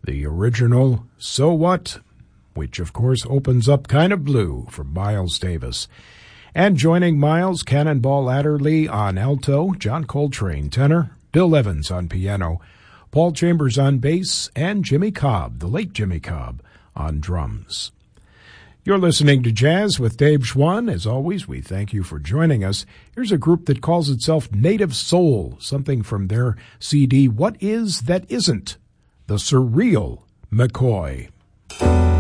The original So What, which of course opens up Kind of Blue from Miles Davis. And joining Miles, Cannonball Adderley on alto, John Coltrane tenor, Bill Evans on piano, Paul Chambers on bass, and Jimmy Cobb, the late Jimmy Cobb, on drums. You're listening to Jazz with Dave Schwann. As always, we thank you for joining us. Here's a group that calls itself Native Soul, something from their CD, What Is That Isn't? The Surreal McCoy.